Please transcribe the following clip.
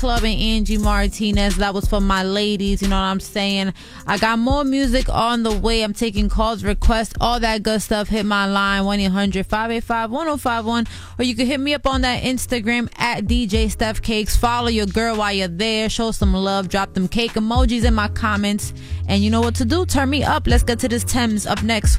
Club and Angie Martinez. That was for my ladies, you know what I'm saying? I got more music on the way. I'm taking calls, requests, all that good stuff. Hit my line 1-800-585-1051, or you can hit me up on that Instagram at DJ Steph Cakes. Follow your girl while you're there. Show some love. Drop them cake emojis in my comments, and you know what to do. Turn me up. Let's get to this Thames up next.